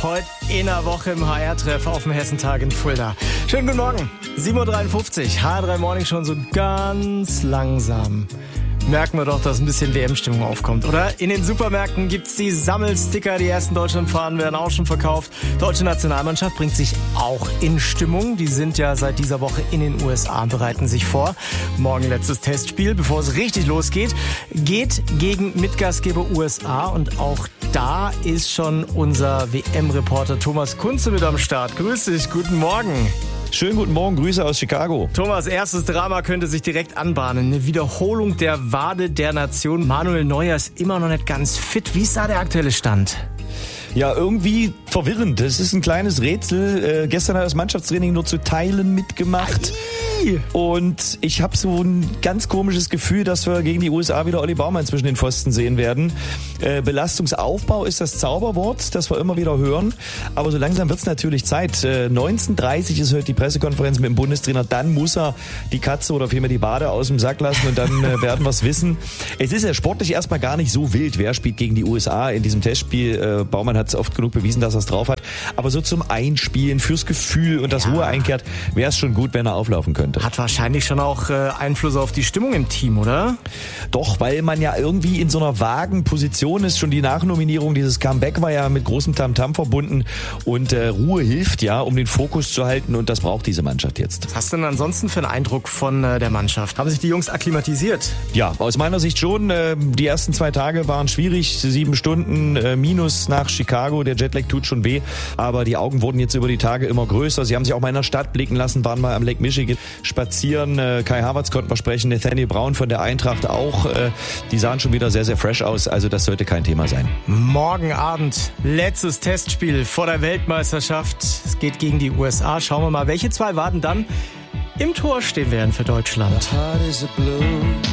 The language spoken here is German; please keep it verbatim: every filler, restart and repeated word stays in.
heute in der Woche im H R-Treff auf dem Hessentag in Fulda. Schönen guten Morgen, sieben Uhr dreiundfünfzig, H R drei Morning schon so ganz langsam. Merken wir doch, dass ein bisschen W M-Stimmung aufkommt, oder? In den Supermärkten gibt's die Sammelsticker, die ersten Deutschlandfahnen werden auch schon verkauft. Deutsche Nationalmannschaft bringt sich auch in Stimmung. Die sind ja seit dieser Woche in den U S A, bereiten sich vor. Morgen letztes Testspiel, bevor es richtig losgeht. Geht gegen Mitgastgeber U S A und auch da ist schon unser W M-Reporter Thomas Kunze mit am Start. Grüß dich, guten Morgen. Schönen guten Morgen, Grüße aus Chicago. Thomas, erstes Drama könnte sich direkt anbahnen. Eine Wiederholung der Wade der Nation. Manuel Neuer ist immer noch nicht ganz fit. Wie ist da der aktuelle Stand? Ja, irgendwie verwirrend. Das ist ein kleines Rätsel. Äh, gestern hat das Mannschaftstraining nur zu Teilen mitgemacht. Ai. Und ich habe so ein ganz komisches Gefühl, dass wir gegen die U S A wieder Olli Baumann zwischen den Pfosten sehen werden. Äh, Belastungsaufbau ist das Zauberwort, das wir immer wieder hören. Aber so langsam wird's natürlich Zeit. Äh, neunzehn Uhr dreißig ist heute die Pressekonferenz mit dem Bundestrainer. Dann muss er die Katze oder vielmehr die Bade aus dem Sack lassen und dann äh, werden wir's wissen. Es ist ja sportlich erstmal gar nicht so wild. Wer spielt gegen die U S A in diesem Testspiel? Äh, Baumann hat es oft genug bewiesen, dass er es drauf hat. Aber so zum Einspielen, fürs Gefühl und das ja. Ruhe einkehrt, wäre es schon gut, wenn er auflaufen könnte. Hat wahrscheinlich schon auch äh, Einfluss auf die Stimmung im Team, oder? Doch, weil man ja irgendwie in so einer vagen Position ist. Schon die Nachnominierung, dieses Comeback war ja mit großem Tamtam verbunden. Und äh, Ruhe hilft ja, um den Fokus zu halten. Und das braucht diese Mannschaft jetzt. Was hast du denn ansonsten für einen Eindruck von äh, der Mannschaft? Haben sich die Jungs akklimatisiert? Ja, aus meiner Sicht schon. Äh, die ersten zwei Tage waren schwierig. Sieben Stunden äh, minus nach Chicago. Der Jetlag tut schon weh. Aber die Augen wurden jetzt über die Tage immer größer. Sie haben sich auch mal in der Stadt blicken lassen, waren mal am Lake Michigan spazieren. Äh, Kai Havertz konnten wir sprechen. Nathaniel Brown von der Eintracht auch. Äh, die sahen schon wieder sehr, sehr fresh aus. Also das sollte kein Thema sein. Morgen Abend letztes Testspiel vor der Weltmeisterschaft. Es geht gegen die U S A. Schauen wir mal, welche zwei Waden dann im Tor stehen werden für Deutschland.